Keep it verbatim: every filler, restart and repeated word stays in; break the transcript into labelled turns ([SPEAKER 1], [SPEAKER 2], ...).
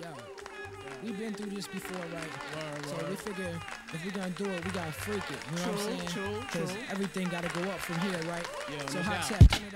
[SPEAKER 1] yo, we've been through this before, right?
[SPEAKER 2] Word,
[SPEAKER 1] So
[SPEAKER 2] word.
[SPEAKER 1] we figure if we're gonna do it, we gotta freak it. You know
[SPEAKER 2] True,
[SPEAKER 1] what I'm saying?
[SPEAKER 2] true,
[SPEAKER 1] Because
[SPEAKER 2] true.
[SPEAKER 1] everything gotta go up from here, right?
[SPEAKER 2] Yeah,
[SPEAKER 1] so
[SPEAKER 2] no
[SPEAKER 1] hot
[SPEAKER 2] doubt.
[SPEAKER 1] tap.